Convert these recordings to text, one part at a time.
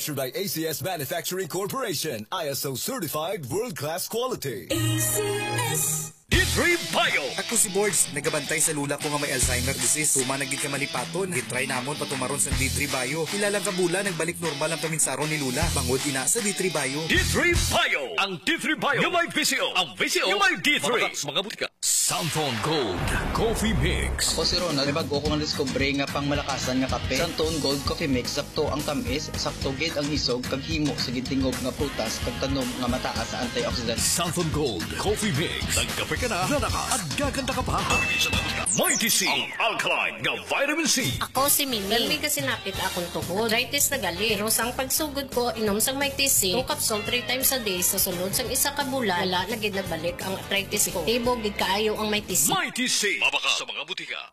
By ACS Manufacturing Corporation, ISO certified world-class quality. ACS D3 Bio. Ako si Boards, nagabantay sa lula ko nga may Alzheimer disease. Tumanagid ka malipaton, gitry namon patumaron sa D3 Bio. Ilang kabula, nagbalik normal ang paminsaron ni Lula. Bangod ina sa D3 Bio. D3 Bio. Ang D3 Bio. Yung may VCO. Ang VCO. Yung may D3. Mga butika. Santon Gold Coffee Mix. Ako si Ronald, bago ko nga discover nga pang malakasan nga kape. Santon Gold Coffee Mix, sakto ang tamis, sakto gid ang isog, kag himo sa gintingog nga prutas, kag tanom nga mataas sa antioxidant. Santon Gold Coffee Mix. Nagkape ka na, nanakas, at gaganda ka pa. Mighty C. Ang alkaline nga vitamin C. Ako si Mimi. Dali kasi napit akong tuhod. Arthritis na gali. Pero sang pagsugod ko, inom sang Mighty C. 2 capsule 3 times a day. Sa sunod sang isa ka bulan, wala na gid nagbalik ang arthritis ko. Tibog gid kaayo ang Mighty C. Mighty C. Mabaka sa mga butika.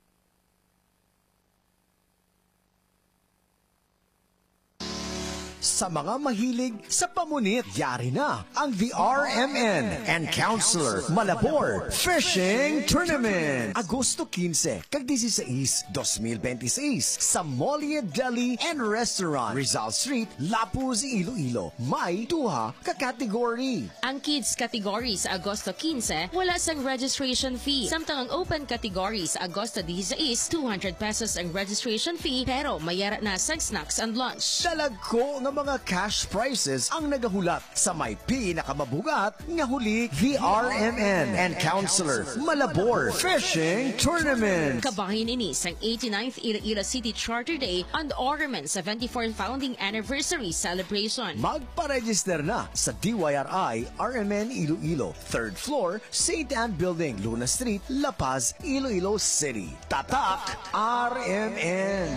Sa mga mahilig sa pamunit, yari na ang The RMN and Counselor Malabor Fishing Tournament. Agosto 15 kag 16, 2026 sa Mollie Deli and Restaurant, Rizal Street, Lapuz, Iloilo. May duha ka category. Ang kids category sa Agosto 15, wala sang registration fee. Samtang ang open category sa Agosto 16, 200 pesos ang registration fee pero mayara na sang snacks and lunch. Talagko nga mga cash prizes ang nagahulat sa may pinakamabugat nga huli The RMN and Counselor Malabor Fishing Tournament. Kabahin ini sang 89th Iloilo City Charter Day and Ornament 74th Founding Anniversary Celebration. Magpa-register na sa DYRI RMN Iloilo, 3rd floor, St. Anne Building, Luna Street, La Paz, Iloilo City. Tatak RMN.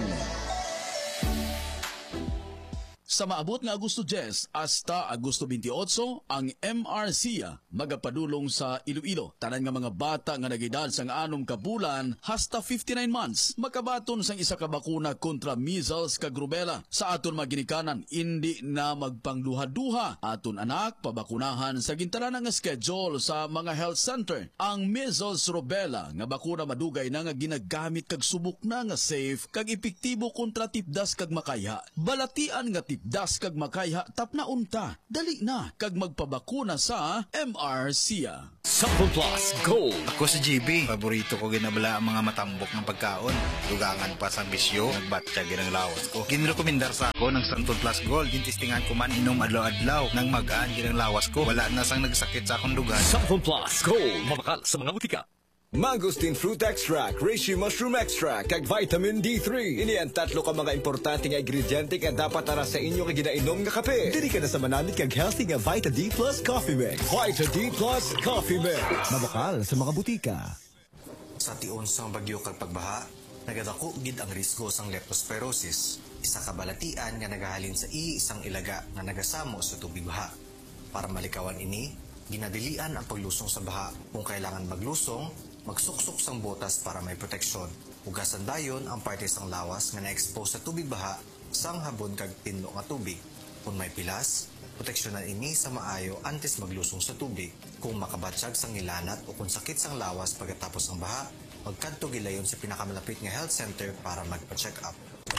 Sa maabot nga Agosto 10 hasta Agosto 28, ang MRCA magapadulong sa Iloilo. Tanan nga mga bata nga nagedad sang 6 ka bulan hasta 59 months makabaton sang isa ka bakuna kontra measles kag rubella. Sa aton maginikanan, hindi na magpangduha-duha. Aton anak pabakunahan sa gintanan nga schedule sa mga health center. Ang measles rubella nga bakuna madugay na nga ginagamit kag subok na nga safe kag epektibo kontra tipdas kag makaya. Balatian nga das kag makayha tapna unta. Dali na kag magpabakuna sa MRCA. Sample Plus Gold. Ako si GB. Paborito ko ginabala ang mga matambok ng pagkaon. Dugangan pa sa bisyo, nagbatya ginang lawas ko. Ginrekomendar sa ako ng Santon Plus Gold. Gintistingan ko man inom adlaw-adlaw nang magaan ginang lawas ko. Wala na sang nagsakit sa akong dugan. Sample Plus Gold. Mabakal sa mga butika. Mangosteen Fruit Extract, Reishi Mushroom Extract, kag Vitamin D3. Ini ang tatlo ka mga importante nga ingrediente nga dapat tara sa inyo nga ginainom nga kape. Dili ka na sa manamit kag healthy nga Vita D Plus Coffee Mix. Vita D Plus Coffee Mix. Mabakal sa mga butika. Sa tion sang bagyo kag pagbaha, nagadako gid ang risgo sang leptospirosis. Isa ka balatian nga nagahalin sa iisang ilaga nga nagasamo sa tubig baha. Para malikawan ini, ginadilian ang paglusong sa baha. Kung kailangan maglusong, magsuksok sang botas para may proteksyon. Hugasan dayon ang parte sang lawas nga na-expose sa tubig baha sang habon kag tinlo nga tubig. Kung may pilas, proteksyonan ini sa maayo antes maglusong sa tubig. Kung makabatsyag sang ilanat o kung sakit sang lawas pagkatapos ng baha, magkadto gilayon sa pinakamalapit nga health center para magpa-check up.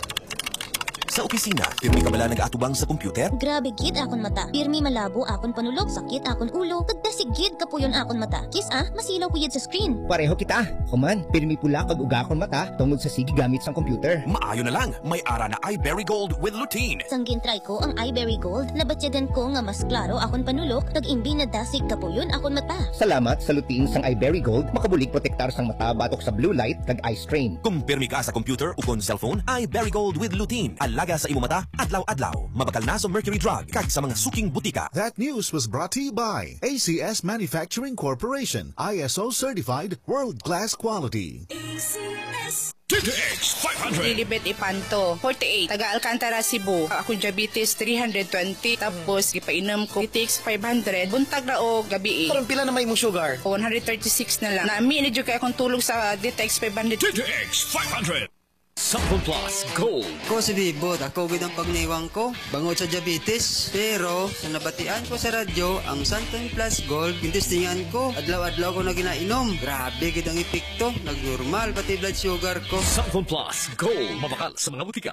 Sa opisina, pirmi ka bala nag-atubang sa computer? Grabe gid akon mata. Pirmi malabo akon panulog, sakit akon ulo, kagdasig gid kapuyon akon mata. Kis masilaw ko yun sa screen. Pareho kita. Kuman, pirmi pula kag uga akon mata tungod sa sige gamit sang computer. Maayo na lang, may ara na iBerry Gold with lutein. Sanggin try ko ang iBerry Gold, nabatyagan ko nga mas klaro akon panulog, kag imbi na dasig kapuyon akon mata. Salamat sa lutein sang iBerry Gold, makabulig protektar sang mata batok sa blue light kag eye strain. Kung pirmi ka sa computer o kung cellphone, iBerry Gold with lutein. Alaga sa imo mata, adlaw-adlaw. Mabakal na sa Mercury Drug kag sa mga suking butika. That news was brought to you by ACS Manufacturing Corporation, ISO certified world-class quality. ACS TTX 500. Lilibet Ipanto, 48. Taga Alcantara, Cebu. Ako diabetes 320. Tapos ipainom ko TTX 500. Buntag na o gabi. Parang pila na may mong sugar? 136 na lang. Naami medyo kaya akong tulog sa TTX 500. TTX 500. Sample Plus Gold. Ko si Bibot, ako gid ang pagnaiwang ko bangod sa diabetes. Pero sa nabatian ko sa radyo, ang Santon Plus Gold, gintistingan ko, adlaw-adlaw ko na ginainom. Grabe gid ang epekto, nagnormal pati blood sugar ko. Sample Plus Gold, mabakal sa mga butika.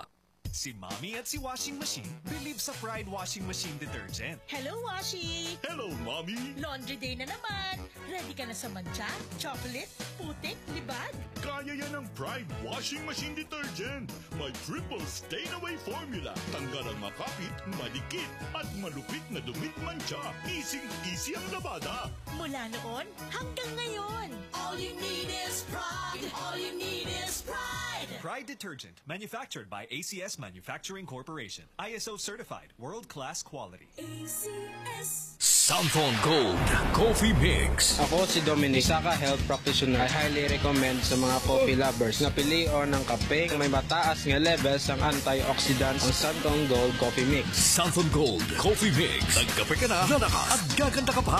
Si Mommy at si Washing Machine believe sa Pride Washing Machine Detergent. Hello, Washi! Hello, Mommy! Laundry day na naman! Ready ka na sa mancha, chocolate, putik, libag? Kaya yan ang Pride Washing Machine Detergent. May triple stain-away formula. Tanggal ang makapit, madikit, at malupit na dumit mancha. Easy ang labada. Mula noon hanggang ngayon. All you need is pride. All you need is pride. Pride Detergent, manufactured by ACS Manufacturing Corporation. ISO certified, world-class quality. ACS. Samphon Gold Coffee Mix. Ako si Dominic, isa ka health practitioner. I highly recommend sa mga coffee lovers na pilion ng kape may mataas nga levels ang antioxidants ang Samphon Gold Coffee Mix. Samphon Gold Coffee Mix. Nagkape ka na, lalakas at gaganda ka pa.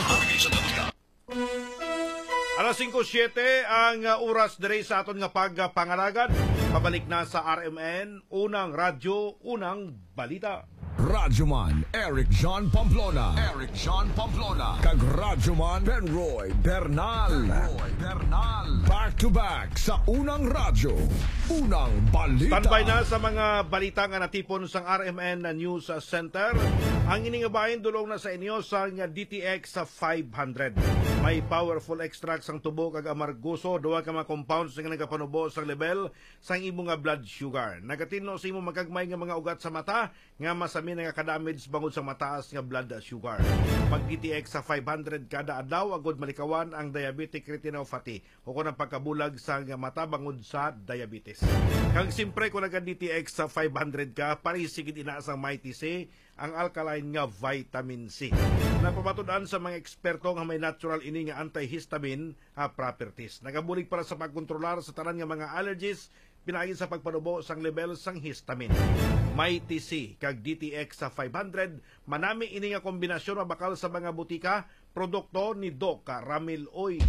Alas 5:07 ang oras dire sa aton nga pagpangalagan. Pabalik na sa RMN, unang radyo, unang balita. Radyoman Eric John Pamplona. Kag Radyoman Penroy Bernal. Back to back sa unang radyo, unang balita. Standby na sa mga balita nga natipon sa RMN News Center. Ang iningabahin dulong na sa inyo sa DTX sa 500. May powerful extracts ang tubo kag amargoso, duwa ka mga compounds nga nagapanubo sa level sa imo nga blood sugar. Nagatinno sa imo magagmay nga mga ugat sa mata nga masami nga kadamage bangod sa mataas nga blood sugar. Pag DTX sa 500 kada adlaw agud malikawan ang diabetic retinopathy o kung ang pagkabulag sa nga mata bangod sa diabetes. Kag simpre kung naga DTX sa 500 ka, parisigid ina sa Mighty C ang alkaline nga vitamin C. Napabatudan sa mga eksperto nga may natural ini nga antihistamine properties. Nagabulig para sa pagkontrolar sa tanan nga mga allergies pinaagi sa pagpanubo sang level sang histamine. Mighty C kag DTX sa 500 manami ini nga kombinasyon mabakal sa mga butika, produkto ni Doc Ramil Oy.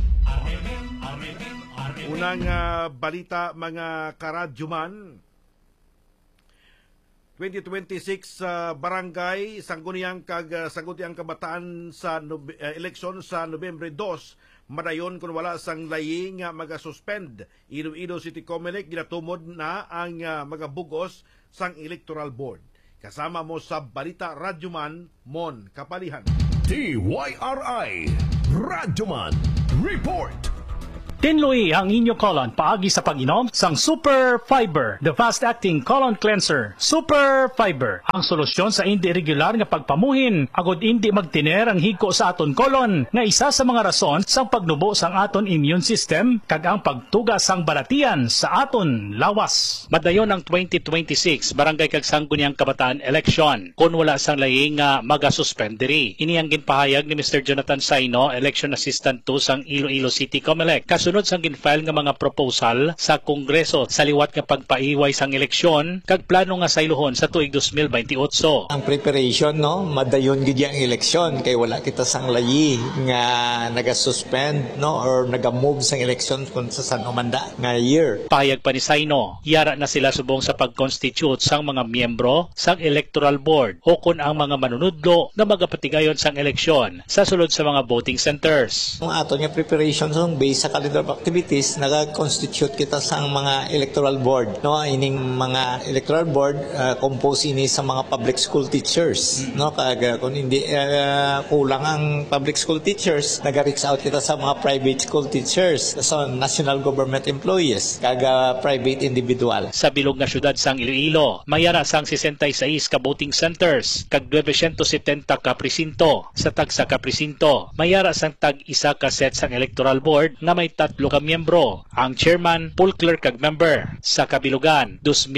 Unang balita mga karadyoman. 2026 barangay Sangguniang kag Sangguniang Kabataan sa eleksyon sa Nobyembre 2 madayon kung wala sang layi nga magasuspend. Iloilo City Comelec ginatumod na ang magabugos sang Electoral Board. Kasama mo sa balita Radyoman Mon Kapalihan. TYRI Radyoman Report. Tinloy ang inyo colon paagi sa pag-inom sang Super Fiber, the fast-acting colon cleanser. Super Fiber, ang solusyon sa hindi regular nga pagpamuhin, agod hindi magtiner ang higko sa aton colon, nga isa sa mga rason sang pagnubo sang aton immune system, kag ang pagtuga sang balatian sa aton lawas. Madayon ang 2026 Barangay kag Sangguniang Kabataan election, kung wala sang layi nga magasuspend diri. Ini ang ginpahayag ni Mr. Jonathan Saino, Election Assistant 2 sang Iloilo City Comelec. Sunod sang ginfile nga mga proposal sa Kongreso sa liwat nga pagpaiway sang eleksyon kag plano nga saylohon sa tuig 2028. Ang preparation no, madayon gid ang eleksyon kay wala kita sang layi nga naga-suspend no or naga-move sang eleksyon kun sa San Umanda nga year. Pahayag pa ni Saino, yara na sila subong sa pag-constitute sang mga miyembro sang Electoral Board o kun ang mga manunudlo nga magapatigayon sang eleksyon sa sulod sa mga voting centers. Ang aton nga preparation song based sa calendar of activities, naga-constitute kita sa mga electoral board. No, ining mga electoral board compose ini sa mga public school teachers. No, kag kung hindi kulang ang public school teachers, naga-reach out kita sa mga private school teachers, sa national government employees, kag private individual. Sa bilog nga syudad sang Iloilo, mayara sang 66 ka voting centers, kag 970 ka presinto. Sa tagsa ka presinto, mayara sang tag-isa ka set sang electoral board na may 3 ka miyembro. Ang chairman, full clerk kag member. Sa kabilugan,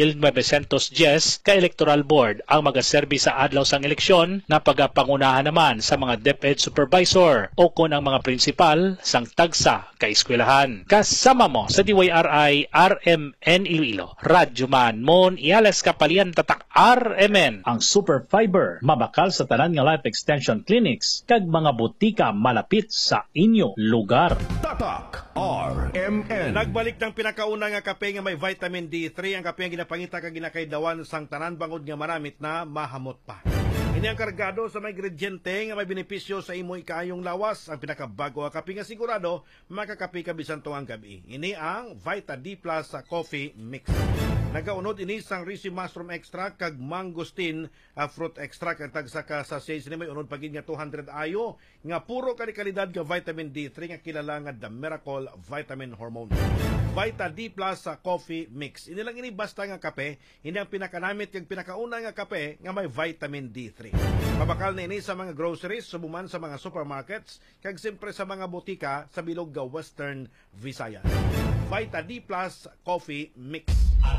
2,910 ka electoral board ang magaserbi sa adlaw sang eleksyon na pagapangunahan naman sa mga DepEd supervisor o kun ang mga principal sang tagsa ka eskwelahan. Kasama mo sa DYRI RMN Iloilo. Radyoman Mon Iales Kapalian Tatak RMN. Ang Super Fiber mabakal sa tanan nga life extension clinics kag mga butika malapit sa inyo lugar. Tatak RMN. Nagbalik ng pinakauna nga kape nga may vitamin D3 ang kape nga ginapangita kag ginakaidawan sang tanan bangod nga maramit na mahamot pa. Ini ang kargado sa mga ingrediente nga may benepisyo sa imo ikayong lawas. Ang pinakabago nga kape nga sigurado makakape ka bisan tuang gabi. Ini ang Vita D Plus Coffee Mix. Nagaunod ini sang Reishi Mushroom Extract kag Mangosteen Fruit Extract ang tagsa ka sa sales ni may unod pagin nga 200 ayo nga puro kalidad nga vitamin D3 nga kilala nga The Miracle Vitamin Hormone. Vita D Plus sa coffee mix. Ini lang ini basta nga kape, hindi ang pinakanamit kag pinakauna nga kape nga may vitamin D3. Mabakal na ini sa mga groceries, subuman sa mga supermarkets, kag siyempre sa mga butika sa bilog ga Western Visayas. Vita D Plus Coffee Mix.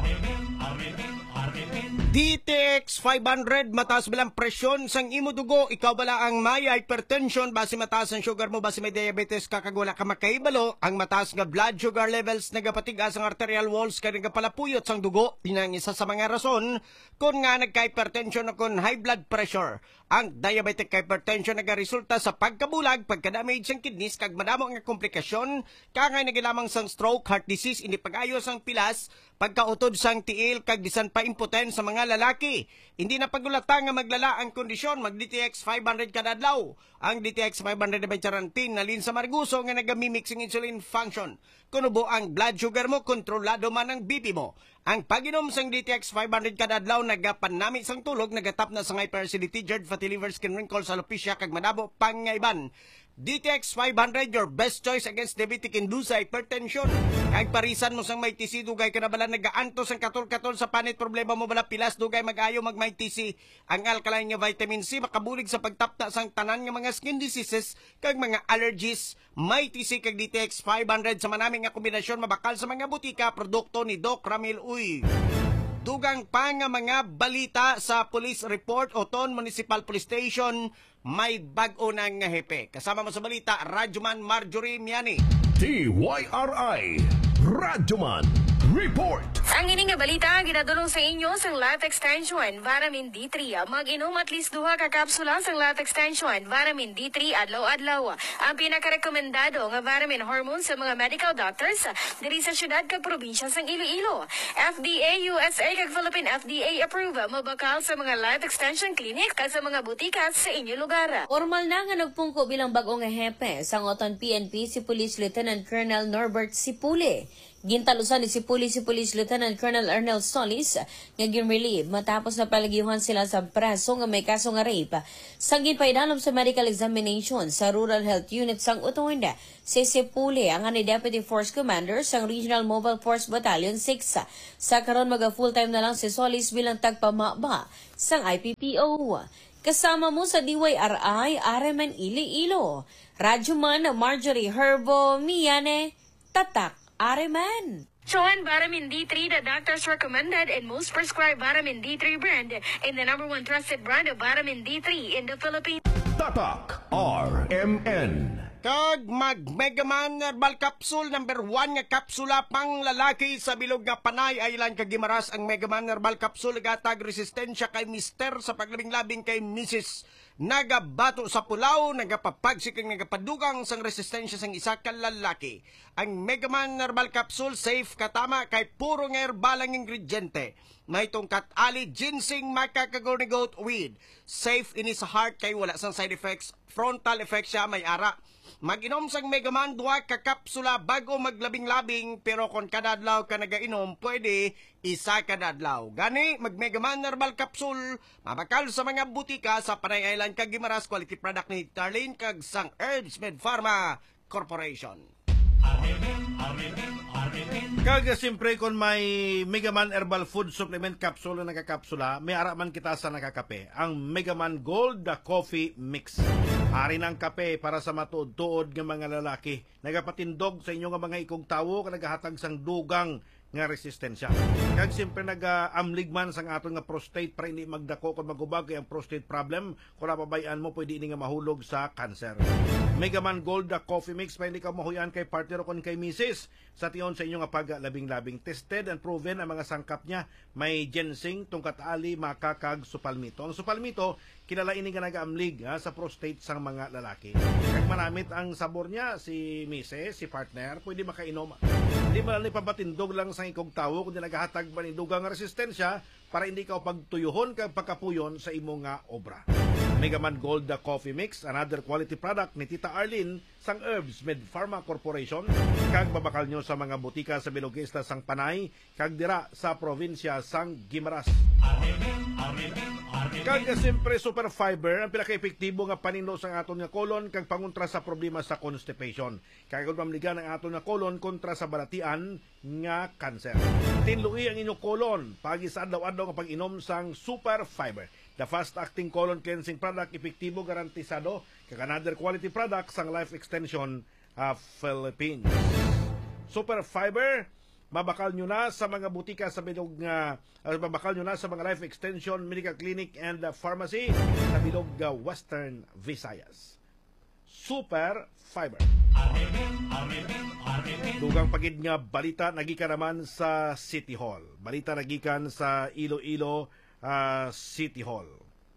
DTX 500 mataas bilang presyon sang imo dugo, ikaw bala ang may hypertension, base mataas ang sugar mo, base may diabetes ka kag wala ka makaibalo, ang mataas nga blood sugar levels nagapatigas ang arterial walls kay nagapalapuyot sang dugo, pinang isa sa mga rason kung nga nagka-hypertension o kung high blood pressure. Ang diabetic hypertension nagaresulta sa pagkabulag, pagka-damage sang kidneys kag madamo nga komplikasyon, kangay nagilamang sang stroke, heart disease, hindi pag-ayos sang pilas, pagkautod sang tiil kag bisan pa impotent sa mga lalaki. Hindi na pagulata nga maglala ang kondisyon, mag DTX 500 kada adlaw. Ang DTX 500 may charantin na lin sa marguso nga nagamimixing insulin function. Kunubo ang blood sugar mo, kontrolado man ang BP mo. Ang pag-inom sang DTX 500 kada adlaw nagapanami sang tulog, nagatap na sang hyperacidity, GERD, fatty liver, skin wrinkles, alopecia kag madabo pangaiban. DTX 500, your best choice against diabetic-induced hypertension. Kag parisan mo sang may TC, dugay ka na bala nagaantos ang katol-katol sa panit, problema mo bala pilas, dugay mag-ayo mag-may TC. Ang alkaline nga vitamin C makabulig sa pagtapta sang tanan nga mga skin diseases kag mga allergies. May TC kag DTX 500 sa manaming nga kombinasyon mabakal sa mga butika, produkto ni Doc Ramil Uy. Dugang pa nga mga balita sa police report, Oton Municipal Police Station, may bag-o ng hepe. Kasama mo sa balita, Radyoman Marjorie Miani. TYRI Radyoman Report. Ang ining nga balita ginadulong sa inyo sang Life Extension Vitamin D3. Mag-inom at least 2 ka kapsula sang Life Extension Vitamin D3 adlaw-adlaw. Ang pinakarekomendado nga vitamin hormone sa mga medical doctors diri sa syudad kag probinsya sang Iloilo. FDA USA kag Philippine FDA approve mabakal sa mga Life Extension Clinic kag sa mga butika sa inyo lugar. Formal na nga nagpungko bilang bag-o nga hepe sang Oton PNP si Police Lieutenant Colonel Norbert Sipule. Gintalusan ni si Police Lieutenant Colonel Ernel Solis nga gin-relieve matapos na palagyuhan sila sa preso nga may kaso nga rape. Sang ginpaidalom sa medical examination sa Rural Health Unit sang Utonda, si Sipule ang ni Deputy Force Commander sang Regional Mobile Force Battalion 6. Sa karon maga full-time na lang si Solis bilang tagpamaba sang IPPO. Kasama mo sa DYRI, RMN Iloilo. Radyoman Marjorie Herbo Miane, Tatak Ariman. Joan Vitamin D3, the doctors recommended and most prescribed Vitamin D3 brand and the #1 trusted brand of Vitamin D3 in the Philippines. Tatak RMN. Kag mag-Megaman Herbal Capsule number 1 nga kapsula pang lalaki sa bilog nga panay aylan kag gimaras ang Megaman Herbal Capsule gatag resistensya kay mister sa paglabing-labing kay Mrs. Nagabato sa pulaw, nagapapagsik ang nagapadugang sang resistensya sang isa ka lalaki. Ang Megaman Herbal Capsule safe katama kay puro nga herbalang ingrediente. May tungkat ali, ginseng, maca, kagorni goat weed. Safe ini sa heart kay wala sang side effects. Frontal effect siya may ara. Mag-inom sang Megaman 2 ka kapsula bago maglabing-labing, pero kung kadadlaw ka nagainom, pwede isa kadadlaw. Gani, mag-Megaman Herbal Capsule, mabakal sa mga butika sa Panay Island kag Gimaras, quality product ni Darlene kag sang Herbs Med Pharma Corporation. Kag siyempre kung may Megaman Herbal Food Supplement Capsule na nakakapsula, may araman kita sa nakakape. Ang Megaman Gold the Coffee Mix. Ari ng kape para sa matuod-tuod ng mga lalaki. Nagapatindog sa inyo nga mga ikong tawo ka nagahatag sang dugang nga resistensya. Kag siyempre nag-amlig man sang aton nga prostate para hindi magdako kung magubag kay ang prostate problem. Kung napabayaan mo, pwede ini nga mahulog sa cancer. Megaman Gold the Coffee Mix pa hindi ka mahuyan kay partner o kay misis. Sa tiyon sa inyo nga pag-labing-labing. Tested and proven ang mga sangkap niya. May ginseng, tungkat ali, maca, kag supalmito. Ang supalmito, kilala ini nga nag-amlig sa prostate sang mga lalaki. Kag manamit ang sabor niya, si misis, si partner, pwede makainom. Hindi mo lang ipabatindog lang sa ikong tawo, kundi naghahatag ba ni dugang resistensya para hindi ka pagtuyuhon kag pagkapuyon sa imong nga obra. Megaman Gold Coffee Mix, another quality product ni Tita Arlene sang Herbs Med Pharma Corporation, kag babakal nyo sa mga butika sa Bilogista sang Panay, kag dira sa probinsya sang Guimaras. Kag siyempre super fiber ang pinaka-epektibo nga panino sa aton nga kolon kag pangontra sa problema sa constipation. Kag mamligan ang aton nga kolon kontra sa balatian nga cancer. Tinlui ang inyong kolon pagi sa adlaw-adlaw nga pag-inom sang super fiber. The fast-acting colon cleansing product, epektibo, garantisado, kag another quality product sang Life Extension Philippines. Super fiber, mabakal nyo na sa mga butika sa bilog nga mabakal nyo na sa mga Life Extension Medical Clinic and Pharmacy sa bilog Western Visayas. Super fiber. Dugang pagid nga balita nagikan naman sa City Hall. Balita nagikan sa Iloilo City Hall.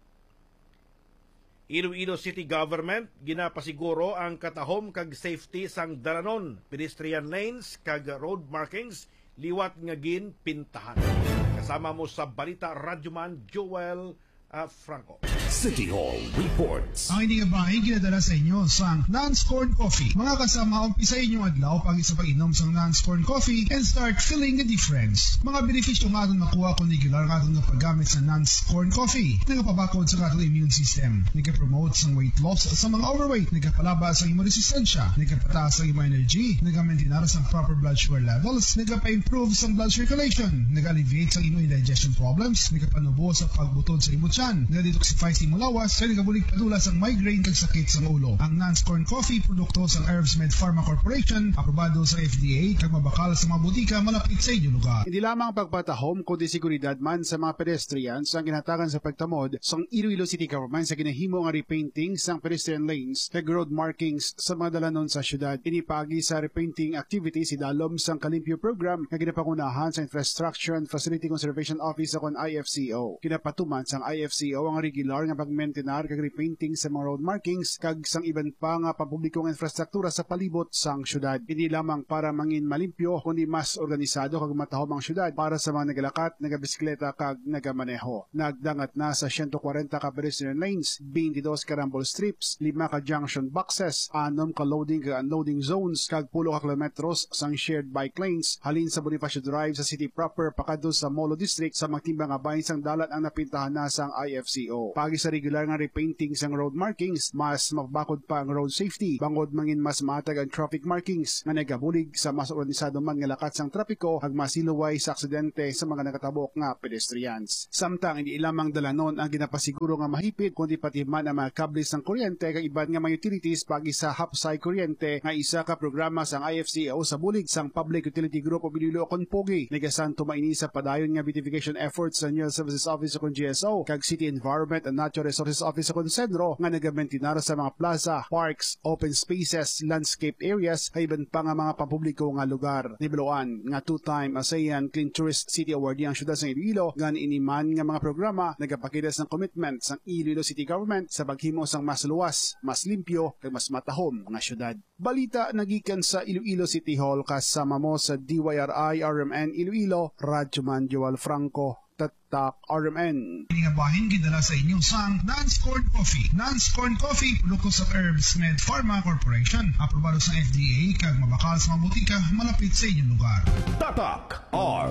Iloilo City Government ginapasiguro ang katahom kag safety sang dalanon, pedestrian lanes kag road markings liwat nga ginpintahan. Kasama mo sa balita Radyoman Joel Franco. City Hall reports. Ang inyong bahay ginadala sa inyo sa Nance Corn Coffee. Mga kasama, umpisa inyong adlaw pag isa pag-inom sa Nance Corn Coffee and start feeling the difference. Mga benepisyo nga itong nakuha kung regular nga itong paggamit sa Nance Corn Coffee. Nagapabakod sa itong immune system. Nagka-promote sa weight loss sa mga overweight. Nagkapalaba sa imong resistensya. Nagkapataas sa imong energy. Nagka-maintain sa proper blood sugar levels. Nagka-improve sa blood circulation. Nagka-alleviate sa imong digestion problems. Nagka-panubo sa pagbutod sa imong tiyan. Nagka-detoxify sa mulawas sa nagabulig padulas ang migraine kag sakit sa ulo. Ang Nance Corn Coffee produkto sa Herbs Med Pharma Corporation, aprobado sa FDA kag mabakal sa mga butika malapit sa inyong lugar. Hindi lamang pagpatahom kundi seguridad man sa mga pedestrians ang ginatagan sa pagtamod sang Iloilo City Government sa ginahimo nga repainting sang pedestrian lanes kag road markings sa mga dalanon sa syudad. Inipagi sa repainting activity si dalom sang Kalimpyo program nga ginapangunahan sa Infrastructure and Facility Conservation Office sa IFCO. Kinapatuman sang IFCO ang regular nga pag-maintenar kag repainting sa mga road markings kag sang iban pa nga pampublikong infrastruktura sa palibot sang syudad. Hindi lamang para mangin malimpyo kundi mas organisado kag matahom ang syudad para sa mga nagalakat, nagabisikleta kag nagamaneho. Nagdangat na sa 140 ka pedestrian lanes, 22 ka rumble strips, 5 ka junction boxes, 6 ka loading kag unloading zones kag 10 ka kilometros sang shared bike lanes halin sa Bonifacio Drive sa city proper pakadto sa Molo District sa magtimbang nga bahin sang dalan ang napintahan na sang IFCO. Pagi sa regular nga repainting sang road markings, mas magbakod pa ang road safety. Bangod mangin mas matag ang traffic markings nga nagabulig sa mas organisado man nga lakat sang trapiko ag masiluway sa aksidente sa mga nagatabok nga pedestrians. Samtang hindi lamang dalanon ang ginapasiguro nga mahipit kundi pati man ang mga kable sang kuryente kag iban nga mga utilities pagi sa hapsay kuryente nga isa ka programa sang IFCO sa bulig sang Public Utility Group o Iloilo Konpogi. Negasan tumaini sa padayon nga beautification efforts sa New Services Office o GSO kag City Environment and Natural Resources Office sa Concenro nga nagamentinara sa mga plaza, parks, open spaces, landscape areas kay iban pa nga mga pampubliko nga lugar. Nibeloan nga two-time ASEAN Clean Tourist City Awardee ang syudad sa Iloilo gan iniman nga mga programa nagapakidas ng commitment sang Iloilo City Government sa paghimo sang mas luwas, mas limpyo kag mas matahom nga syudad. Balita nagikan sa Iloilo City Hall kasama mo sa DYRI RMN Iloilo, Radyoman Joel Franco. Tatak RMN. Nga bahin gidala sa inyo sang Nance Corn Coffee. Nance Corn Coffee, produkto sa Herbs Med Pharma Corporation. Aprobado sa FDA kag mabakal sa mga butika malapit sa inyong lugar. Tatak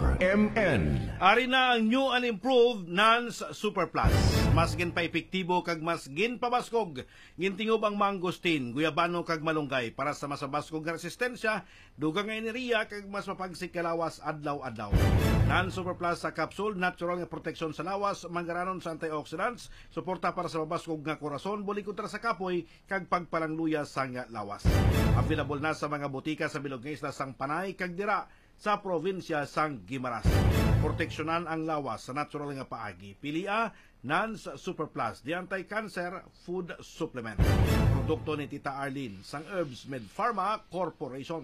RMN. Ari na ang new and improved Nance Super Plus. Mas gin pa epektibo kag mas gin pabaskog. Gintingob ang mangosteen, guyabano kag malunggay para sa mas mabaskog nga resistensya, dugang nga enerhiya kag mas mapagsik kalawas adlaw-adlaw. Nance Super Plus sa capsule, natural nga proteksyon sa lawas, manggaranon sa antioxidants, suporta para sa mabaskog nga korason, buli kontra sa kapoy, kag pagpalangluya sa nga lawas. Available na sa mga butika sa bilog nga isla sang Panay, kag dira sa probinsya sang Guimaras. Proteksyonan ang lawas sa natural nga paagi. Pilia Nans Super Plus, the anti-cancer food supplement. Produkto ni Tita Arlene sang Herbs Med Pharma Corporation.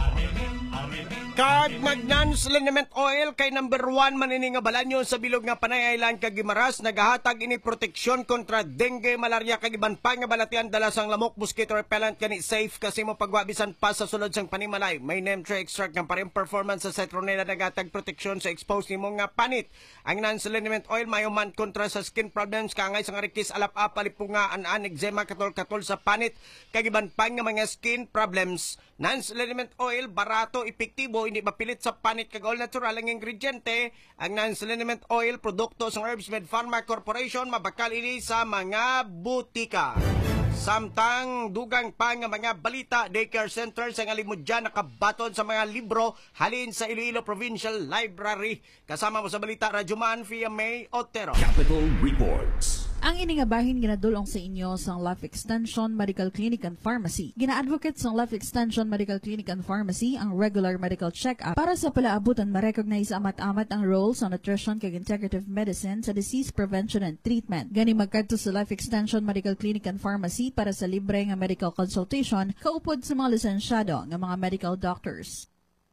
Kag Magnans Liniment Oil kay number 1 manini nga balanyo sa bilog nga Panay Island kag Gimaras nagahatag ini proteksyon kontra dengue, malaria kag iban pa nga balatian dala sang lamok, mosquito repellent kani safe kasi mo pagwabisan pa sa sulod sang panimalay. May neem tree extract nga pareng performance sa citronella nagahatag proteksyon sa exposed nimo nga panit. Ang Nans Liniment Oil may human kontra sa skin problems kangay sang arikis, alap-apa, lipunga, an eczema, katol-katol sa panit kag iban pa nga mga skin problems. Nans Liniment Oil barato, epektibo, hindi mapilit sa panit kag all natural ang ingrediente. Ang Nans Liniment Oil produkto sa Herbs Med Pharma Corporation, mabakal ini sa mga butika. Samtang dugang pa nga mga balita, daycare center sa Alimudyan nakabaton sa mga libro halin sa Iloilo Provincial Library. Kasama mo sa balita, Radyoman via May Otero. Capital Reports. Ang iningabahin ginadulong sa inyo sa Life Extension Medical Clinic and Pharmacy. Gina-advocate sa Life Extension Medical Clinic and Pharmacy ang regular medical check-up para sa palaabutan ma-recognize amat-amat ang role sa nutrition kag integrative medicine sa disease prevention and treatment. Gani magkadto sa Life Extension Medical Clinic and Pharmacy para sa libre nga medical consultation kaupod sa mga lisensyado nga mga medical doctors.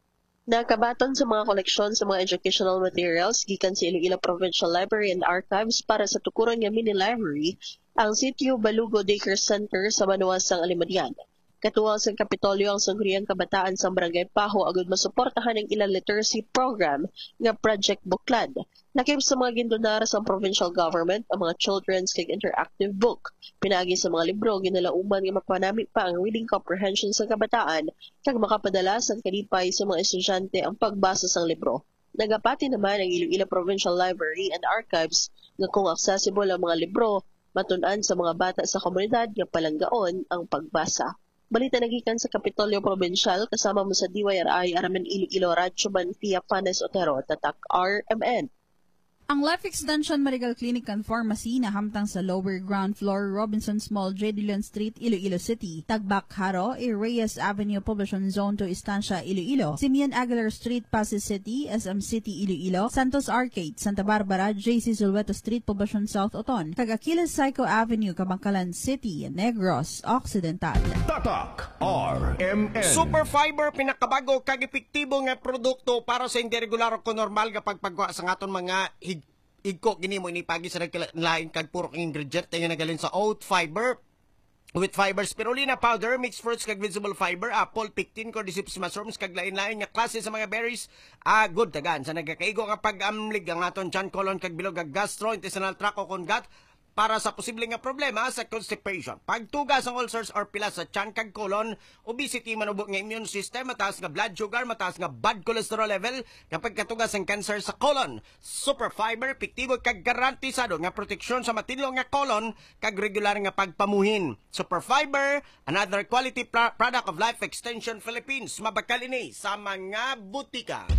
Nakabaton sa mga koleksyon sa mga educational materials gikan sa Iloilo Provincial Library and Archives para sa tukuran nga mini-library ang Sitio Balugo Daycare Center sa Banuasang Alimadian. Katuwang sa Kapitolyo ang sangguniang kabataan sa Barangay Paho agud masuportahan ang ilang literacy program nga Project Buklad. Nakip sa mga gindonar sa provincial government ang mga children's kag interactive book. Pinagi sa mga libro ginalauman nga mapanami pa ang reading comprehension sa kabataan kag makapadala sa kalipay sa mga estudyante ang pagbasa sang libro. Nagapati naman ang Iloilo Provincial Library and Archives nga kung accessible ang mga libro matun-an sa mga bata sa komunidad nga palanggaon ang pagbasa. Balita nagikan sa Kapitolyo Provincial kasama mo sa DYRI Aramen Iloilo Radyoman via Panes Otero, Tatak RMN. Ang Life Extension Medical Clinic and Pharmacy na hamtang sa lower ground floor, Robinson's Mall, J. Dillon Street, Iloilo City, Tagbak Haro, Reyes Avenue, Poblacion Zone 2, Estancia, Iloilo, Simeon Aguilar Street, Pasig City, SM City, Iloilo, Santos Arcade, Santa Barbara, JC Zulweto Street, Poblacion South, Oton, Kag-Aquiles Psycho Avenue, Kabangkalan City, Negros, Occidental. Tatak RMN. Super Fiber pinakabago kag epektibo nga produkto para sa hindi regular o normal nga pagpagwa sa aton mga igko gini mo inipagi sa naglain kag puro ingredient nga nagalin sa oat fiber with fiber, spirulina powder, mixed fruits kag vegetable fiber, apple, pectin, cordyceps mushrooms kag lain-lain nga klase sa mga berries. Good tagan sa nagakaigo nga pag-amlig ang aton tiyan, colon kag bilog kag gastrointestinal tract o kungat para sa posibleng nga problema sa constipation, pagtugas ang ulcers or pila sa tiyan kag colon, obesity, manubok nga immune system, mataas nga blood sugar, mataas nga bad cholesterol level, kapag katugas ang cancer sa colon. Super Fiber, epektibo kag garantisado nga proteksyon sa matinlo nga colon kag regular nga pagpamuhin. Super Fiber, another quality product of Life Extension Philippines. Mabakal ini sa mga butika.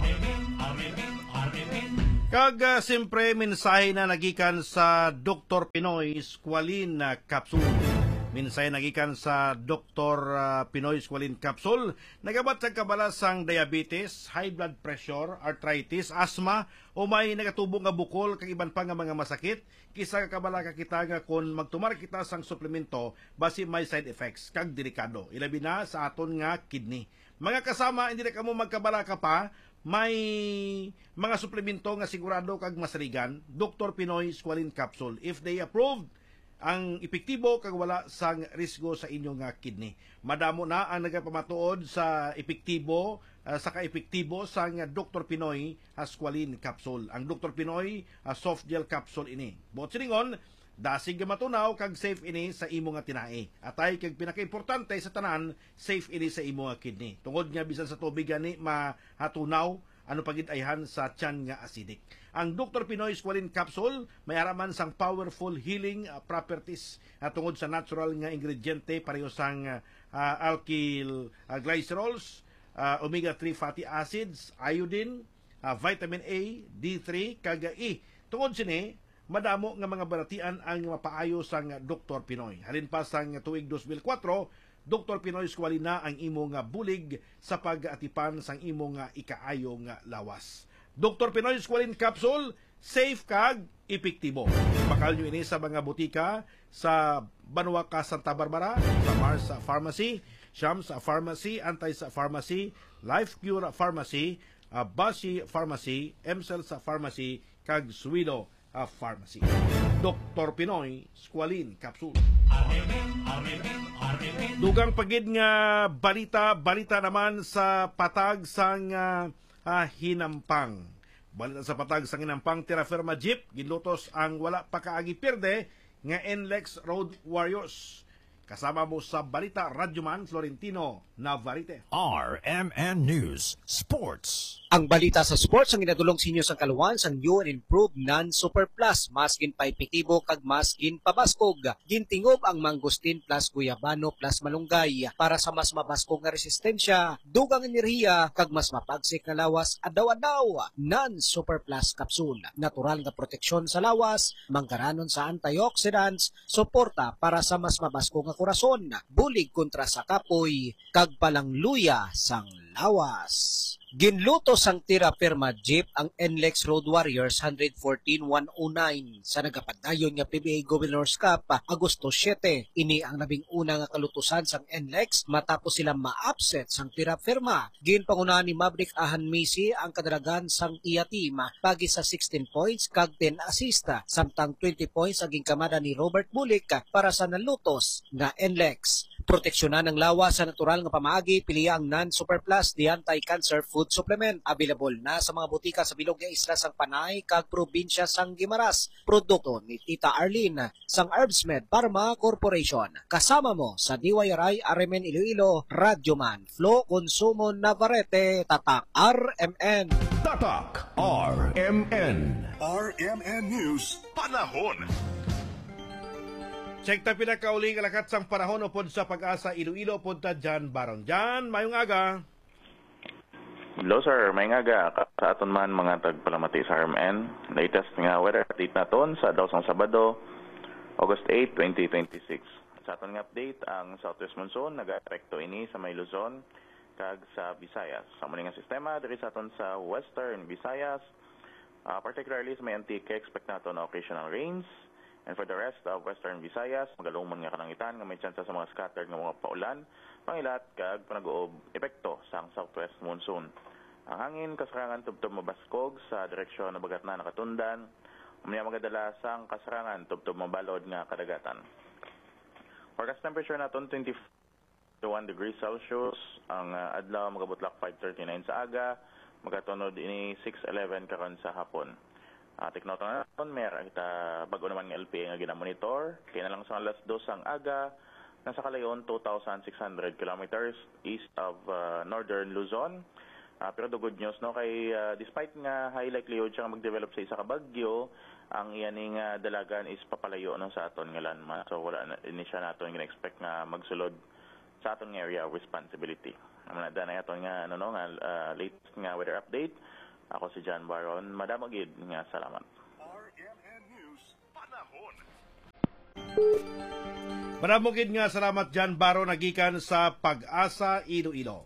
Kag siyempre mensahe na nagikan sa Dr. Pinoy Squalene Capsule. Mensahe nagikan sa Dr. Pinoy Squalene Capsule. Nagabat sa kabalasang diabetes, high blood pressure, arthritis, asthma, o may nagatubong nga bukol kag iban pa nga mga masakit. Kisa kabala ka kita nga kung magtumar kita sang suplemento basi may side effects kag delikado. Ilabi na sa aton nga kidney. Mga kasama, hindi na kamo magkabala ka pa, may mga suplemento nga sigurado kag masaligan, Dr. Pinoy Squalene Capsule. If they approved, ang epektibo kag wala sang risgo sa inyong kidney. Madamo na ang nagapamatuod sa epektibo, sa ka-epektibo sang Dr. Pinoy Squalene Capsule. Ang Dr. Pinoy soft gel capsule ini. Buot siningon, dasig matunaw kag safe ini sa imo nga tinae. Atay kag pinakaimportante sa tanan, safe ini sa imo nga kidney. Tungod nga bisan sa tubig gani mahatunaw ano pagid ayhan sa tiyan nga acidic. Ang Dr. Pinoy Squalene Capsule may araman sang powerful healing properties tungod sa natural nga ingrediente pareho sang alkyl glycerols, omega-3 fatty acids, iodine, vitamin A, D3 kag E. Tungod sini madamo nga mga baratian ang mapaayo sang Dr. Pinoy. Halin pa sang tuig 2004, Dr. Pinoy Squalene na ang imo nga bulig sa pag-atipan sang imo nga ikaayo nga lawas. Dr. Pinoy Squalene Capsule, safe kag epektibo. Bakal nyo ini sa mga butika sa Banuaca, Santa Barbara, sa Mars Pharmacy, Shams Pharmacy, Antay sa Pharmacy, Life Cure Pharmacy, Bashi Pharmacy, Emcel sa Pharmacy, kag Suido Pharmacy. Dr. Pinoy, Squalin Capsule. Dugang pagid nga balita naman sa patag sang Hinampang. Balita sa patag sang Hinampang, tira firma jeep, gilutos ang wala pa kaagi pirde nga NLEX Road Warriors. Kasama mo sa balita, Radyoman Florentino Navarrete. RMN News Sports. Ang balita sa sports ang ginadulong sa inyo sa kaluwan sang new and improved non-super plus. Maskin pa epektibo kag maskin pabaskog. Gintingob ang mangustin plus guyabano plus malunggay para sa mas mabaskog nga resistensya, dugang enerhiya kag mas mapagsik na lawas adlaw-adlaw. Non-super plus capsule. Natural nga proteksyon sa lawas, manggaranon sa antioxidants, suporta para sa mas mabaskog nga korason, bulig kontra sa kapoy, kag palangluya sang lawas. Ginluto sang tira firma jeep ang NLEX Road Warriors 114-109 sa nagapadayon nga PBA Governor's Cup Agosto 7. Ini ang labing una nga kalutusan sang NLEX matapos sila ma-upset sang tira firma. Ginpangunahan ni Maverick Ahan Misi ang kadalagan sang iya team pagi sa 16 points kag 10 assist, samtang 20 points aging kamada ni Robert Bulik para sa nalutos nga NLEX. Proteksyonan ng lawas sa natural nga pamaagi, piliya ang non-super plus di anti-cancer food supplement. Available na sa mga butika sa bilog nga isla sang Panay kag probinsya sang Guimaras. Produkto ni Tita Arlene sang Herbsmed Pharma Corporation. Kasama mo sa DYRI RMN Iloilo, Radyoman Flo Consumo Navarrete, Tatak RMN. Tatak RMN. RMN News Panahon. Check ta pinakauling alakat sang panahon upod sa Pag-asa Iloilo punta Jan Baron. Jan, mayong aga. Hello sir, mayong aga. Sa aton man mga tagpalamati sa RMN. Latest nga weather update naton sa daw sang Sabado, August 8, 2026. Sa aton nga update, ang Southwest Monsoon nag-apekto ini sa may Luzon kag sa Visayas. Sa muli nga sistema diri sa aton sa Western Visayas, particularly sa may Antique, expect naton na occasional rains. And for the rest of Western Visayas, magalumon nga kanangitan nga may tsansa sa mga scattered nga mga paulan, pangilat kag panag-uob epekto sa Southwest Monsoon. Ang hangin kasarangan tubtob mabaskog sa direksyon na bagat na nakatundan, umaya magadala sang kasarangan tubtob mabalod nga kadagatan. Forecast temperature naton 21 degrees Celsius, ang adlaw magabutlak 5:39 sa aga, magatunod ini 6:11 karon sa hapon. Take note na natin, meron kita bago naman ng LPA nga ginamonitor. Kaya na lang sa alas 2 ang aga, nasa kalayon 2,600 kilometers east of northern Luzon. Pero the good news, no, kay despite nga high likelihood siya mag-develop sa isa ka bagyo, ang iyaning dalagan is papalayo no, sa aton nga landmass. So wala na siya natin gina-expect nga magsulod sa aton area of responsibility. Naman na aton nga latest nga weather update. Ako si John Baron. Madam Agid nga salamat. RMN News Panahon. Madam Agid nga salamat John Baron nagikan sa Pag-asa Iloilo.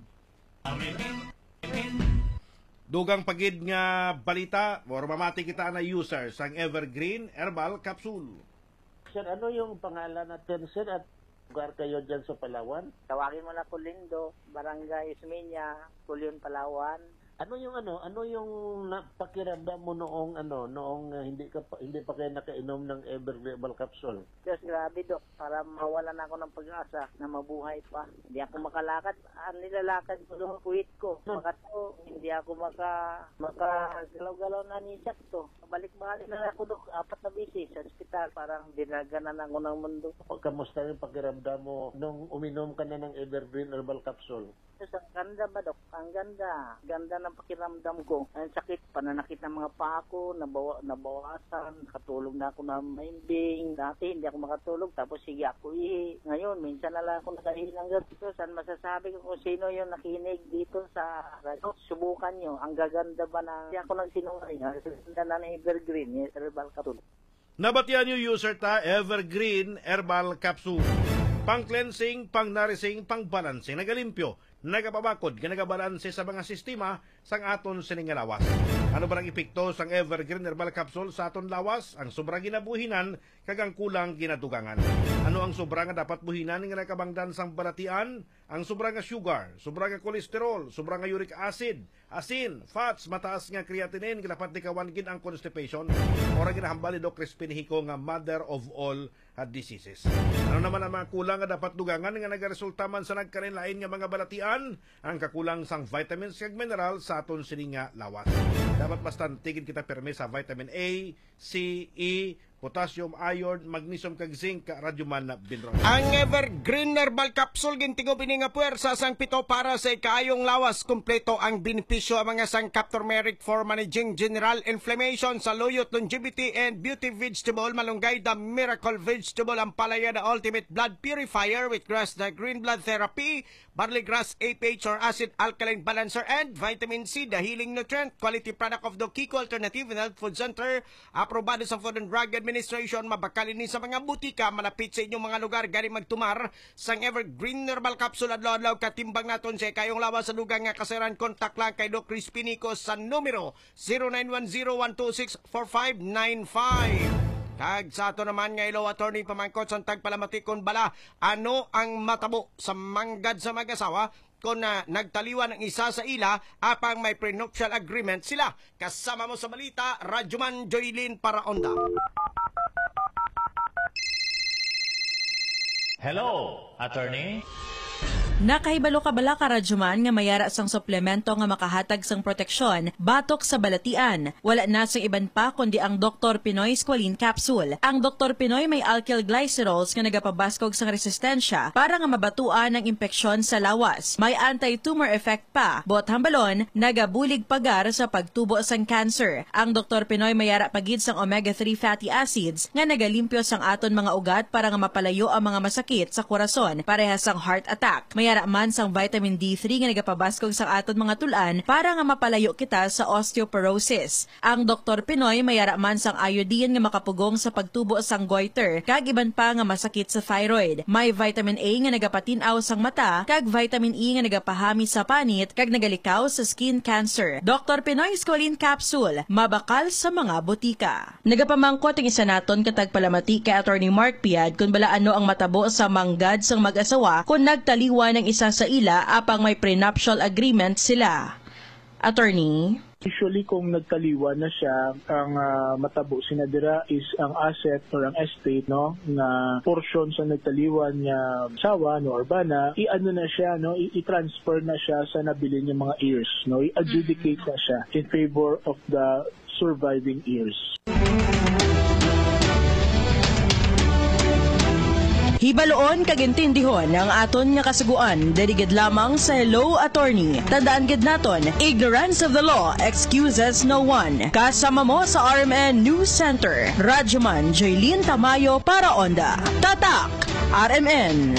Dugang pagid nga balita, or mamati kita na user sang Evergreen Herbal Capsule. Sir, ano yung pangalan natin, sir, at lugar kayo dyan sa Palawan? Tawagin mo na Pulindo, Barangay Ismeña, Pulion, Palawan. Ano yung napakiramdam mo noong hindi pa kayo nakainom ng Evergreen Herbal Capsule? Diyos, grabe Dok, para mawalan ako ng pag-asa na mabuhay pa. Hindi ako makalakad, nilalakad ko doon kuwit ko. Makato, hindi ako makagalaw-galaw na ni Jack to. Balik-balik na ako Dok, 4 na bisi sa ospital, parang dinaganan ako ng mundo. Kamusta yung pakiramdam mo nung uminom ka na ng Evergreen Herbal Capsule? Diyos, ang ganda ba Dok? Ang ganda. Ganda ng pakiramdam ko. Ang sakit, pananakit ng mga paa ko, nabawasan, katulog na ako na maimbing. Dati hindi ako makatulog, tapos sige ako ihi. Ngayon, minsan na lang ako nakahilang dito. Saan masasabi ko kung sino yung nakinig dito sa radyo? Subukan nyo, ang gaganda ba na hindi ako nagsinungaling. Ang ganda na ng Evergreen, Herbal Capsule. Nabatian yung user ta, Evergreen Herbal Capsule. Pang-cleansing, pang-nourishing, pang-balancing, nagalimpyo, nagapabakod, nagabalanse sa mga sistema sang aton siningalawas. Ano ba ang epekto sang Evergreen Herbal Capsule sa aton lawas? Ang sobrang ginabuhinan kag ang kulang ginadugangan. Ano ang sobrang nga dapat buhinan nga nakabangdan sang balatian? Ang sobrang nga sugar, sobrang nga kolesterol, sobrang nga uric acid, asin, fats, mataas nga creatinine, dapat dikawan gid ang constipation. Ora ginahambal ni Doc Crispin Hico nga mother of all diseases. Ano naman ang mga kulang nga dapat dugangan nga nagaresulta man sa nagkarinlain nga mga balatian? Ang kakulang sang vitamins kag mineral sa aton sini nga lawas. Dapat bastante gid kita perme sa vitamin A, C, E, potassium, iron, magnesium kag zinc, radyoman na mineral. Ang Evergreen Herbal Capsule gintingo bini nga puwersa sang pito para sa ikayong lawas. Kompleto ang benepisyo ang mga sangkap turmeric for managing general inflammation sa loyot, longevity and beauty vegetable. Malunggay the miracle vegetable, ang palaya the ultimate blood purifier with grass the green blood therapy, barley grass APH or acid alkaline balancer, and vitamin C the healing nutrient. Quality product of the Kiko Alternative and Health Food Center. Aprobado sa Food and Drug Administration. Mabakal ini sa mga butika malapit sa inyong mga lugar. Gani magtumar sang Evergreen Herbal Capsule adlaw-adlaw katimbang naton sa kayong lawas sa lugar nga kasiran. Kontak lang kay Doc Crispin Hico sa numero 0910-126-4595. Kag sa ato naman nga ilaw attorney pamangkot sa tagpalamatikon bala ano ang matabo sa manggad sa mag-asawa kung nagtaliwan ng isa sa ila apang may prenuptial agreement sila. Kasama mo sa balita, Radyoman Joylin Paraonda. Hello, attorney. Nakahibalo ka bala ka radyoman nga mayara sang suplemento nga makahatag sang proteksyon batok sa balatian. Wala na sang iban pa kundi ang Dr. Pinoy Squalene Capsule. Ang Dr. Pinoy may alkyl glycerols nga nagapabaskog sang resistensya para nga mabatuan ang impeksyon sa lawas. May anti-tumor effect pa. Bot hambalon, nagabulig pagar sa pagtubo sang cancer. Ang Dr. Pinoy mayara pagid sang omega-3 fatty acids nga nagalimpyo sang aton mga ugat para nga mapalayo ang mga masakit sa korason parehas sang heart attack. Mayara man sang vitamin D3 nga nagapabaskog sa aton mga tulan para nga mapalayo kita sa osteoporosis. Ang Dr. Pinoy mayara man sang iodine nga makapugong sa pagtubo sang goiter kag iban pa nga masakit sa thyroid. May vitamin A nga nagapatin-aw sang mata kag vitamin E nga nagapahami sa panit kag nagalikaw sa skin cancer. Dr. Pinoy Squalene Capsule, mabakal sa mga butika. Nagapamangkot ang isa naton katag palamati kay Attorney Mark Piad kung bala ano ang matabo sa manggad sang mag-asawa kung nagtaliwan ng isa sa ila apang may prenuptial agreement sila. Attorney? Usually kung nagtaliwan na siya, ang matabo sinadira is ang asset or ang estate, no, na portion sa nagtaliwan niya asawa no or bana, i-ano na siya, no, i-transfer na siya sa nabili niya mga heirs, no, i-adjudicate na siya in favor of the surviving heirs. Hibaloon kag intindihon ang aton nga kasuguan dedigid lamang sa Hello Attorney. Tandaan gid naton, ignorance of the law excuses no one. Kasama mo sa RMN News Center, Radyoman Joylin Tamayo Paraonda. Tatak RMN.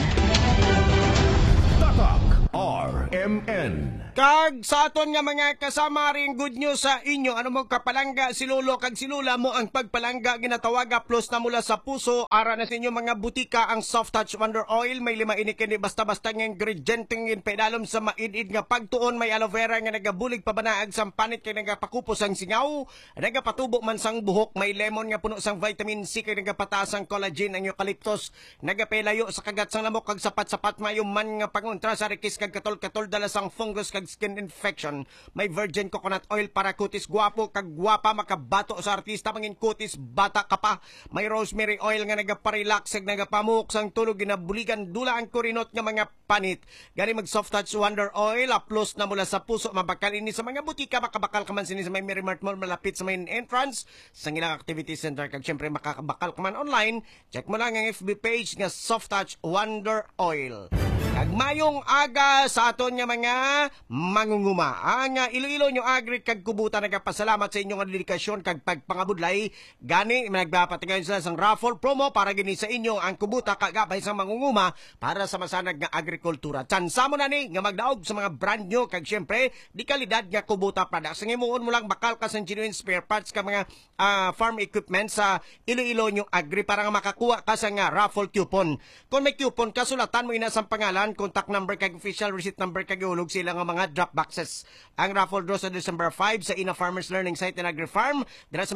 Tatak RMN. Kag sa aton nga mga kasama ring good news sa inyo, ano mo kapalangga si Lolo kag si Lula mo ang pagpalangga ginatawaga plus na mula sa puso ara na sa inyo mga butika ang Soft Touch Wonder Oil. May 5 inikin basta-basta ng ingredient ng pedalom sa maidid nga pagtuon. May aloe vera nga nagabulig pabanaag sang panit kay nagapakupos ang singaw, nagapatubo man sang buhok. May lemon nga puno sang vitamin C kay nagapataas ang collagen. Ang eucalyptus nagapelayo sa kagat sang lamok kag sapat-sapat mayo man nga pangontra sa rikis kag katol-katol dala sang fungus kag skin infection. May virgin coconut oil para kutis guwapo kag guwapa makabato sa artista mangin kutis bata ka pa. May rosemary oil nga nagaparelax kag nagapamuk sang tulog ginabuligan dula ang kurinot nga mga panit. Gani mag Soft Touch Wonder Oil aplos na mula sa puso. Mabakal ini sa mga butika, makabakal ka man sini sa may Merimart Mall malapit sa main entrance sa ilang activity center kag syempre makakabakal ka man online. Check mo lang ang FB page nga Soft Touch Wonder Oil. Kag mayong aga sa aton nga mga mangunguma. Ang Iloilo nyo agri kag kubuta nagapasalamat sa inyong dedikasyon kag pagpangabudlay. Gani nagpapatingay sila sang raffle promo para gini sa inyo ang kubuta kagabay sa mangunguma para sa masanag nga agrikultura. Tsansa mo na ni nga magdaog sa mga brand nyo kag syempre di kalidad nga kubuta products. Ang imuon mo lang bakal ka sa genuine spare parts ka mga farm equipment sa Iloilo nyo agri para nga makakuha ka sa nga raffle coupon. Kung may coupon kasulatan mo ina sa pangalan kalibutan, contact number kag official receipt number kag ihulog sila nga mga drop boxes. Ang raffle draw sa December 5 sa Ina Farmers Learning Site in Agri-Farm dira sa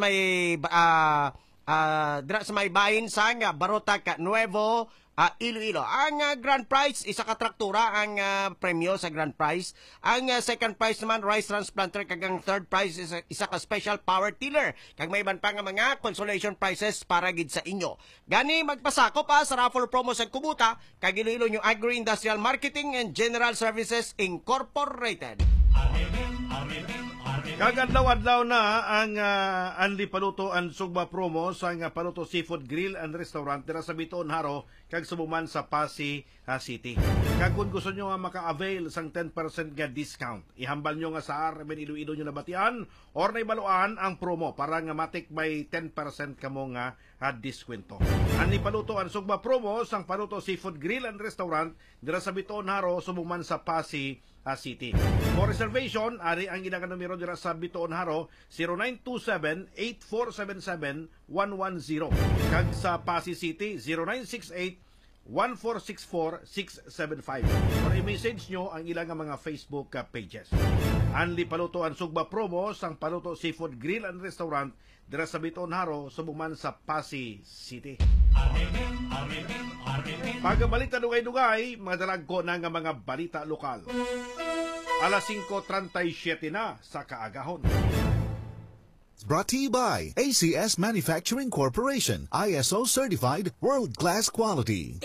may bahin sa Barota Nuevo, Iloilo. Ang grand prize, isa ka traktura ang premyo sa grand prize. Ang second prize naman, rice transplanter. Kag ang third prize, isa ka special power tiller. Kag may iban pa nga mga consolation prizes para gid sa inyo. Gani, magpasako pa sa raffle promo sa Kubuta, kag Iloilo yung Agri-Industrial Marketing and General Services Incorporated. Kagandlaw-adlaw na ang Anli Paluto and Sugba promo sa Paluto Seafood Grill and Restaurant dira sa Bitoon Haro kag subuman sa Pasig City. Kag kung gusto nyo nga maka-avail sang 10% nga discount, ihambal nyo nga sa RMN Iloilo nyo nabatian or naibaluan ang promo para nga matik may 10% kamo nga diskwento. Anli Paluto and Sugba promo sang Paluto Seafood Grill and Restaurant dira sa Bitoon Haro subuman sa Pasig City. For reservation, ari ang ilang numero dira sa Bitoon Haro, 0927-8477-110. Kag sa Pasig City, 0968-1464-675. Or i-message nyo ang ilang mga Facebook pages. Anli Paluto ang Sugba promo sang Paluto Seafood Grill and Restaurant dira sa Bitoon Haro, subuman sa Pasig City. Pagbalita dugay-dugay, madalag ko na nga mga balita lokal. Alas 5:37 na sa kaagahon. Brought to you by ACS Manufacturing Corporation, ISO certified world-class quality.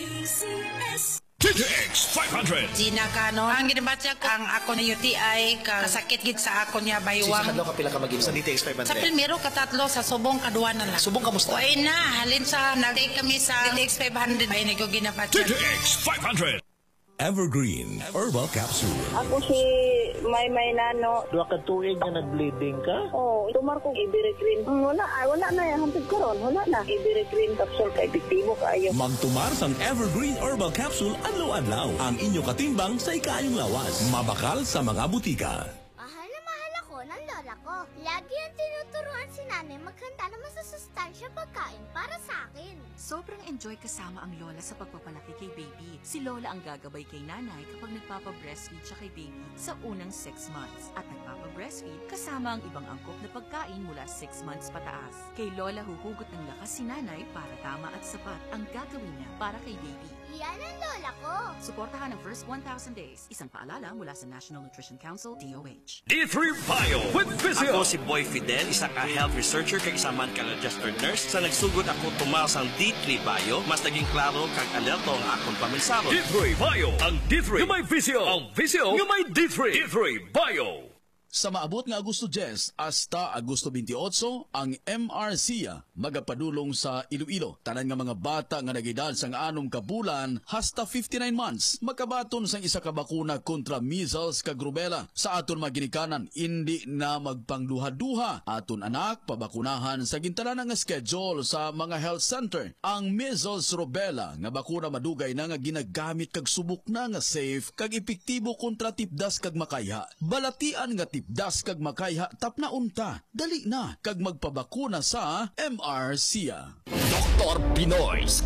ACS TTX 500. Ginakano ang ginabatya ang ako na UTI kasakit gid sa ako niya baywang. Sa kadlaw ka pila ka magim sa DTX 500. Sa primero katatlo sa subong kadua na lang. Subong kamusta? Oy na halin sa nag-take kami sa DTX 500 ay nigo ginabatya. TTX 500. Evergreen Herbal Capsule. Ako si May Nano. Duwa ka tuig na nag-bleeding ka? Oo, tumar ko Ibericrin. Wala na yan. Hantid ko ron. Wala na. Ibericrin capsule kay epektibo kaayo. Magtumar sang Evergreen Herbal Capsule adlaw-adlaw. Ang inyo katimbang sa ikayong lawas. Mabakal sa mga butika. Mahal na mahal ako ng lola ko. Lagi ang tinuturuan si nanay maghanda ng masasustansya pagkain para sa akin. Sobrang enjoy kasama ang lola sa pagpapalaki kay baby. Si lola ang gagabay kay nanay kapag nagpapa-breastfeed siya kay baby sa unang 6 months. At nagpapa-breastfeed kasama ang ibang angkop na pagkain mula 6 months pataas. Kay lola huhugot ng lakas si nanay para tama at sapat ang gagawin niya para kay baby. Yan ang lola ko. Suportahan ang first 1,000 days. Isang paalala mula sa National Nutrition Council, DOH. D3 Bio with Physio. Ako si Boy Fidel, isa ka health researcher kay isa man ka registered nurse. Sa nagsugod ako tumal sang D3 Bio, mas naging klaro kag alerto ang akong paminsaro. D3 Bio. Ang D3 yung may Physio. Ang Physio yung may D3. D3 Bio. Sa maabot nga Agosto 10 hasta Agosto 28, ang MRCA magapadulong sa Iloilo. Tanan nga mga bata nga nagedad sang 6 ka bulan hasta 59 months makabaton sang isa ka bakuna kontra measles kag rubella. Sa aton maginikanan, hindi na magpangduha-duha. Aton anak pabakunahan sa gintanan nga schedule sa mga health center. Ang measles rubella nga bakuna madugay na nga ginagamit kag subok na nga safe kag epektibo kontra tipdas kag makaya. Balatian nga tipdas kag makayha tapna unta. Dali na kag magpabakuna sa MRCA. Dr. Pinoy